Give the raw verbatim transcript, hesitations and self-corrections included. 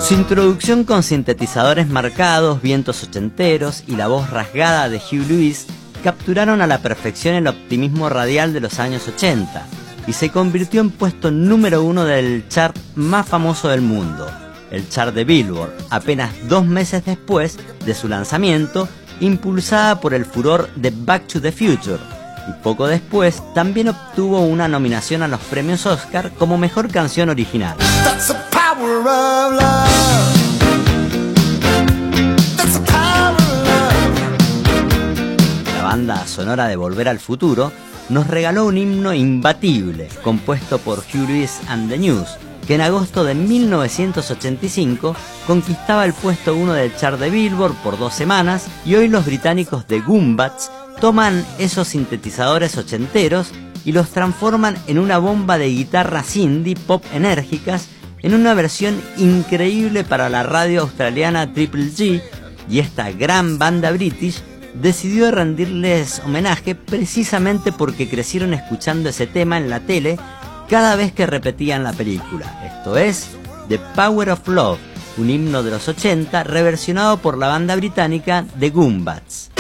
Su introducción con sintetizadores marcados, vientos ochenteros y la voz rasgada de Huey Lewis capturaron a la perfección el optimismo radial de los años ochenta y se convirtió en puesto número uno del chart más famoso del mundo, el chart de Billboard, apenas dos meses después de su lanzamiento, impulsada por el furor de Back to the Future, y poco después también obtuvo una nominación a los premios Oscar como mejor canción original. That's the power of love. That's the power of love. La banda sonora de Volver al Futuro nos regaló un himno imbatible, compuesto por Huey Lewis and the News, que en agosto de mil novecientos ochenta y cinco conquistaba el puesto uno del chart de Billboard por dos semanas, y hoy los británicos de Goombats toman esos sintetizadores ochenteros y los transforman en una bomba de guitarras indie pop enérgicas en una versión increíble para la radio australiana Triple G, y esta gran banda british decidió rendirles homenaje precisamente porque crecieron escuchando ese tema en la tele cada vez que repetían la película. Esto es The Power of Love, un himno de los ochenta reversionado por la banda británica The Goombats.